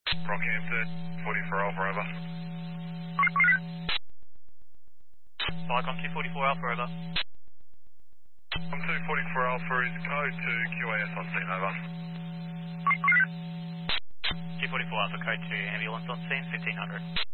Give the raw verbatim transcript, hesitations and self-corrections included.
Rockhampton, forty-four Alpha, over. Viacom two forty-four Alpha, over. I'm two forty-four Alpha is code to Q A S on scene, over. two forty-four Alpha, code two, ambulance on scene, fifteen hundred.